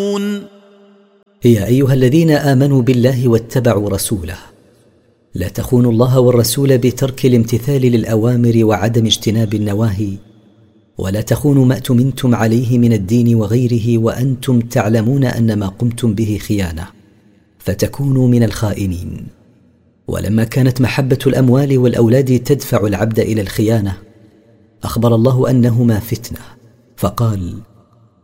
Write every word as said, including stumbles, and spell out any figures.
يا أيها الذين آمنوا بالله واتبعوا رسوله لا تخونوا الله والرسول بترك الامتثال للأوامر وعدم اجتناب النواهي، ولا تخونوا ما اؤتمنتم عليه من الدين وغيره وأنتم تعلمون أن ما قمتم به خيانة فتكونوا من الخائنين. ولما كانت محبة الأموال والأولاد تدفع العبد إلى الخيانة أخبر الله أنهما فتنة فقال: